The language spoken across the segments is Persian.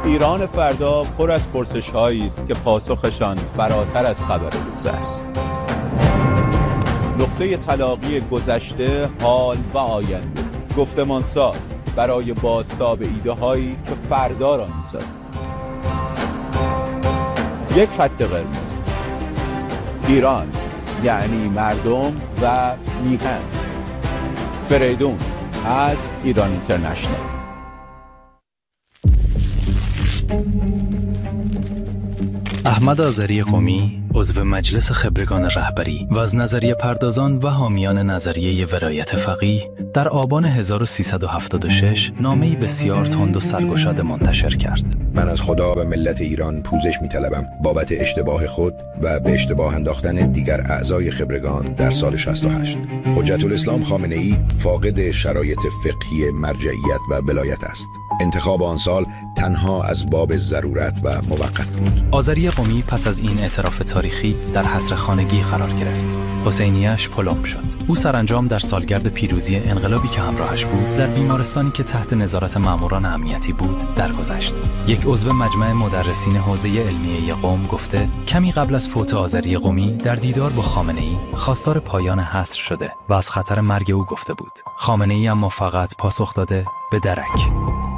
ایران فردا پر از پرسش‌هایی است که پاسخشان فراتر از خبر روز است. نقطه تلاقی گذشته، حال و آینده، گفتمانساز برای بازتاب ایده‌هایی که فردا را می‌سازند. یک خط قرمز. ایران یعنی مردم و میهن. فریدون از ایران اینترنشنال. احمد آذری قمی، عضو مجلس خبرگان رهبری و از نظریه پردازان و حامیان نظریه ولایت فقیه، در آبان 1376 نامه‌ای بسیار تند و سرگشاده منتشر کرد. من از خدا و ملت ایران پوزش می‌طلبم بابت اشتباه خود و به اشتباه انداختن دیگر اعضای خبرگان در سال 68. حجت الاسلام خامنه‌ای فاقد شرایط فقهی مرجعیت و ولایت است. انتخاب آن سال تنها از باب ضرورت و موقت بود. آذری قمی پس از این اعتراف تاریخی در حصر خانگی قرار گرفت. حسینیه‌اش پلم شد. او سرانجام در سالگرد پیروزی انقلابی که همراهش بود، در بیمارستانی که تحت نظارت ماموران امنیتی بود، درگذشت. یک عضو مجمع مدرسین حوزه علمیه قم گفته کمی قبل از فوت آذری قمی در دیدار با خامنه‌ای خواستار پایان حصر شده و از خطر مرگ او گفته بود. خامنه‌ای اما فقط پاسخ داده به درک.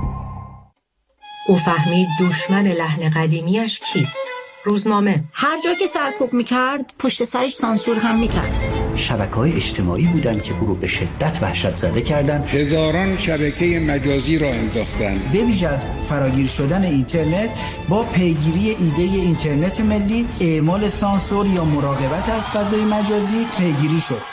او فهمید دشمن لحن قدیمیش کیست؟ روزنامه. هر جا که سرکوب میکرد پشت سرش سانسور هم میکرد. شبکه‌های اجتماعی بودن که او رو به شدت وحشت زده کردن. هزاران شبکه مجازی را انداختن. به ویژه از فراگیر شدن اینترنت با پیگیری ایده اینترنت ملی، اعمال سانسور یا مراقبت از فضای مجازی پیگیری شد.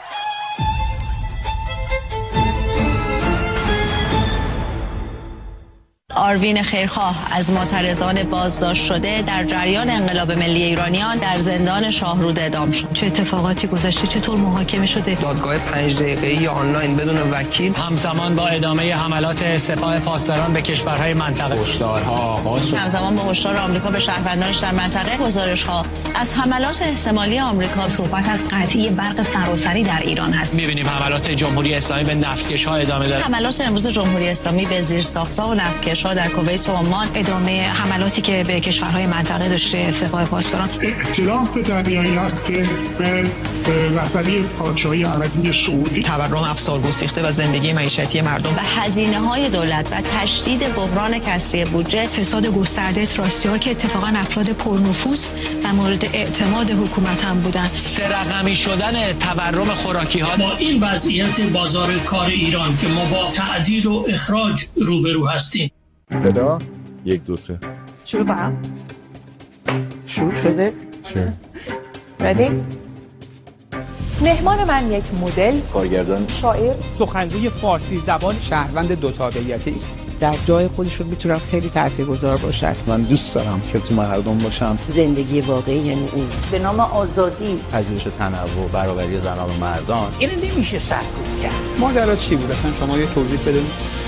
آروین خیرخواه از معترضان بازداشت شده در جریان انقلاب ملی ایرانیان در زندان شاهرود اعدام شد. چه اتفاقاتی گذشته؟ چطور محاکمه شده؟ دادگاه 5 دقیقه‌ای آنلاین بدون وکیل. همزمان با ادامه حملات سپاه پاسداران به کشورهای منطقه، هشدارها آغاز شد. همزمان با هشدار آمریکا به شهروندانش در منطقه، گزارش‌ها از حملات احتمالی آمریکا. صحبت از قطعی برق سراسری در ایران هست. می‌بینیم حملات جمهوری اسلامی به نفتکش‌ها ادامه داره. حملات امروز جمهوری اسلامی به زیرساخت‌ها و نفتکش‌ها در کویت و عمان، ادامه حملاتی که به کشورهای منطقه داشته سپاه پاسداران. اختلاف دریایی است که به رهبری پادشاهی عربی سعودی، تورم افسار گسیخته و زندگی معیشتی مردم و هزینه‌های دولت و تشدید بحران کسری بودجه، فساد گسترده تراستی‌ها که اتفاقا افراد پرنفوذ و مورد اعتماد حکومت هم بودن. سه رقمی شدن تورم خوراکی‌ها. با این وضعیت بازار کار ایران که ما با تعدیل و اخراج روبرو هستیم. صدا 1 2 3 شروع کنم. شروع شده؟ چه؟ ردی؟ مهمان من یک مدل، کارگردان، شاعر، سخنگوی فارسی زبان، شهروند دو تابعیتی است. در جای خودشون میتونن خیلی تاثیرگذار باشن. من دوست دارم که تو مردم باشم. زندگی واقعی یعنی این. به نام آزادی، پذیرش تنوع، برابری زنان و مردان. این نمیشه سرکوب کرد. ماجرا چی بود اصلا؟ شما یه توضیح بدید.